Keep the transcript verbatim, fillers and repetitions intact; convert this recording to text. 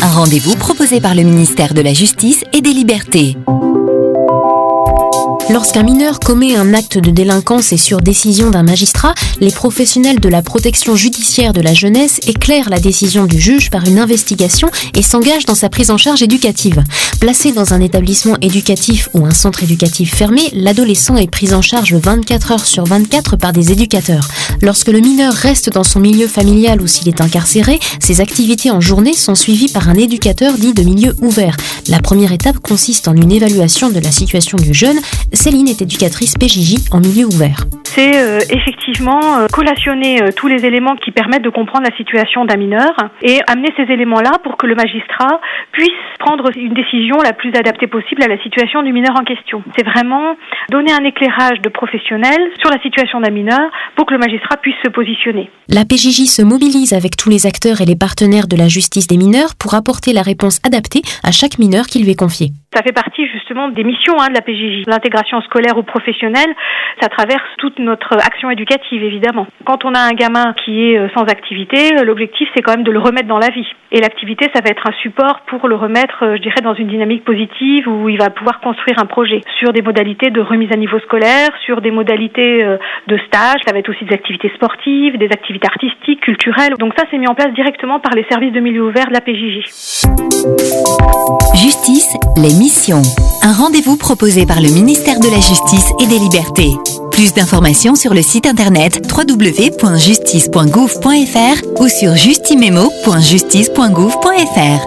Un rendez-vous proposé par le ministère de la Justice et des Libertés. Lorsqu'un mineur commet un acte de délinquance et sur décision d'un magistrat, les professionnels de la protection judiciaire de la jeunesse éclairent la décision du juge par une investigation et s'engagent dans sa prise en charge éducative. Placé dans un établissement éducatif ou un centre éducatif fermé, l'adolescent est pris en charge vingt-quatre heures sur vingt-quatre par des éducateurs. Lorsque le mineur reste dans son milieu familial ou s'il est incarcéré, ses activités en journée sont suivies par un éducateur dit de milieu ouvert. La première étape consiste en une évaluation de la situation du jeune. Céline est éducatrice P J J en milieu ouvert. C'est euh, effectivement euh, collationner euh, tous les éléments qui permettent de comprendre la situation d'un mineur et amener ces éléments-là pour que le magistrat puisse prendre une décision la plus adaptée possible à la situation du mineur en question. C'est vraiment donner un éclairage de professionnel sur la situation d'un mineur pour que le magistrat puisse se positionner. La P J J se mobilise avec tous les acteurs et les partenaires de la justice des mineurs pour apporter la réponse adaptée à chaque mineur qui lui est confié. Ça fait partie justement des missions hein, de la P J J. L'intégration scolaire ou professionnelle, ça traverse toute notre action éducative évidemment. Quand on a un gamin qui est sans activité, l'objectif c'est quand même de le remettre dans la vie. Et l'activité, ça va être un support pour le remettre, je dirais, dans une dynamique positive où il va pouvoir construire un projet sur des modalités de remise à niveau scolaire, sur des modalités de stage, ça va être aussi des activités sportives, des activités artistiques, culturelles. Donc ça, c'est mis en place directement par les services de milieu ouvert de la P J J. Justice, les missions. Un rendez-vous proposé par le ministère de la Justice et des Libertés. Plus d'informations sur le site internet w w w point justice point gouv point f r ou sur justimemo point justice point gouv point f r.